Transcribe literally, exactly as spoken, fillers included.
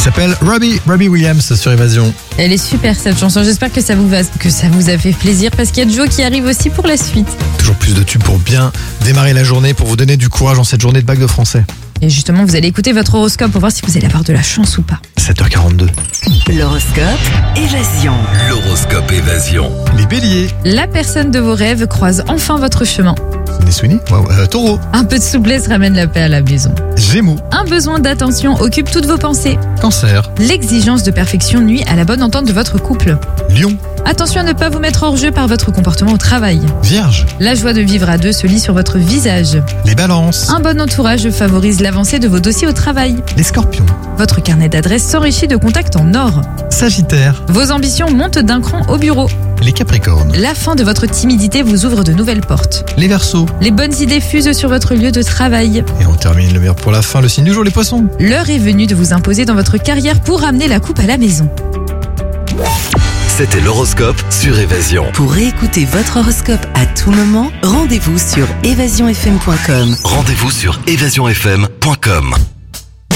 s'appelle Robbie, Robbie Williams sur Évasion. Elle est super cette chanson, j'espère que ça vous va, que ça vous a fait plaisir parce qu'il y a Joe qui arrive aussi pour la suite. Toujours plus de tubes pour bien démarrer la journée, pour vous donner du courage en cette journée de bac de français. Et justement, vous allez écouter votre horoscope pour voir si vous allez avoir de la chance ou pas. sept heures quarante-deux. L'horoscope Évasion. L'horoscope Évasion. Les béliers. La personne de vos rêves croise enfin votre chemin. Les Sweeney. Wow. Euh, taureau. Un peu de souplesse ramène la paix à la maison. Gémeaux. Un besoin d'attention occupe toutes vos pensées. Cancer. L'exigence de perfection nuit à la bonne entente de votre couple. Lion. Attention à ne pas vous mettre hors jeu par votre comportement au travail. Vierge. La joie de vivre à deux se lit sur votre visage. Les balances. Un bon entourage favorise l'avancée de vos dossiers au travail. Les scorpions. Votre carnet d'adresses s'enrichit de contacts en or. Sagittaire. Vos ambitions montent d'un cran au bureau. Les capricornes. La fin de votre timidité vous ouvre de nouvelles portes. Les verseaux. Les bonnes idées fusent sur votre lieu de travail. Et on termine le meilleur pour la fin, le signe du jour, les poissons. L'heure est venue de vous imposer dans votre carrière pour ramener la coupe à la maison. C'était l'horoscope sur Évasion. Pour réécouter votre horoscope à tout moment, rendez-vous sur évasion f m point com. Rendez-vous sur évasion f m point com.